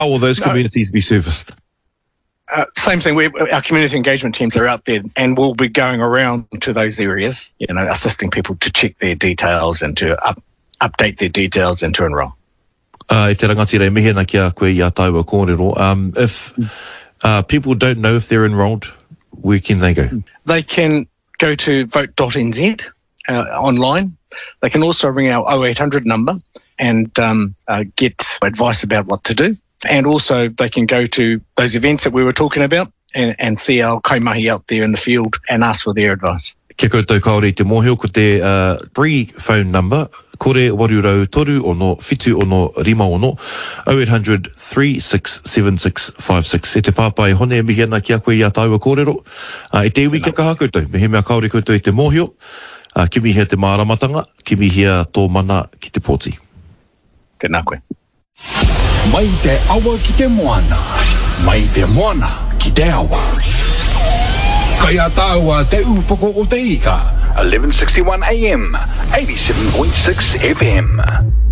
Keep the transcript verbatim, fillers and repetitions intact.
How will those No. communities be serviced? Uh, same thing. We, our community engagement teams are out there and will be going around to those areas, you know, assisting people to check their details and to up, update their details and to enrol. Uh, e te rangati rei mehena ki a koe i a tāua kōrero. Um, if uh, people don't know if they're enrolled, where can they go? They can go to vote dot n z uh, online. They can also ring our oh eight hundred number and um, uh, get advice about what to do. And also they can go to those events that we were talking about and, and see our kaimahi out there in the field and ask for their advice. Kia koutou kaore i te mōhio ko te uh, free phone number, kore warurau toru ono, fitu ono, rima ono, oh eight hundred, three six seven six five six. E te pāpai hone e mihi ana ki a koe i a tāua kōrero. Uh, e te iwi kia kaha koutou, mehe mea kaore koutou i te mōhio, uh, kimi hea te māramatanga, kimi hea tō mana ki te pōti. Tēnā koe. Mai te awa ki te moana, mai te moana ki te awa. Kaya tāua te upoko o te ika, eleven sixty-one A M, eighty-seven point six F M.